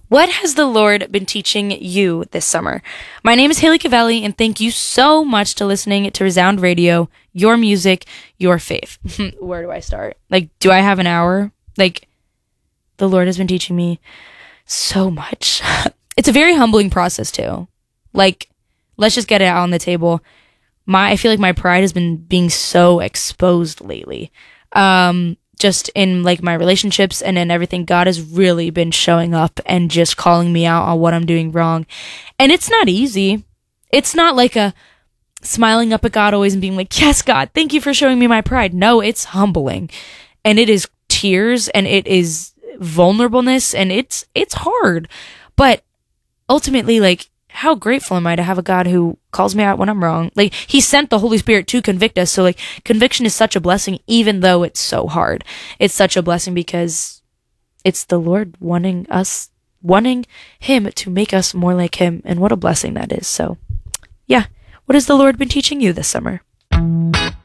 What has the Lord been teaching you this summer? My name is Haley Cavelli, and thank you so much to listening to Resound Radio, your music, your faith. Where do I start? Do I have an hour? The Lord has been teaching me so much. It's a very humbling process, too. Let's just get it out on the table. I feel like my pride has been being so exposed lately. Just in my relationships and in everything, God has really been showing up and just calling me out on what I'm doing wrong. And it's not easy. It's not like a smiling up at God always and being like, yes, God, thank you for showing me my pride. No, it's humbling, and it is tears, and it is vulnerableness, and it's hard. But ultimately, how grateful am I to have a God who calls me out when I'm wrong? He sent the Holy Spirit to convict us. So conviction is such a blessing, even though it's so hard. It's such a blessing because it's the Lord wanting him to make us more like him. And what a blessing that is. So yeah. What has the Lord been teaching you this summer?